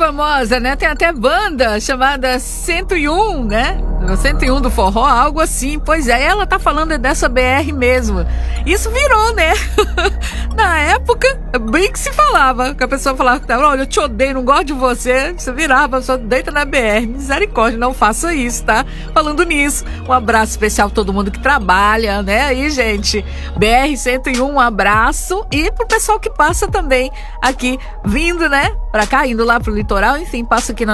famosa, né? Tem até banda chamada 101, né? 101 do forró, algo assim. Pois é, ela tá falando dessa BR mesmo. Isso virou, né? Na época, bem que se falava, que a pessoa falava, olha, eu te odeio, não gosto de você. Você virava, só deita na BR. Misericórdia, não faça isso, tá? Falando nisso, um abraço especial pra todo mundo que trabalha, né? Aí, gente, BR-101, um abraço. E pro pessoal que passa também aqui, vindo, né? Pra cá, indo lá pro litoral, enfim, passa aqui na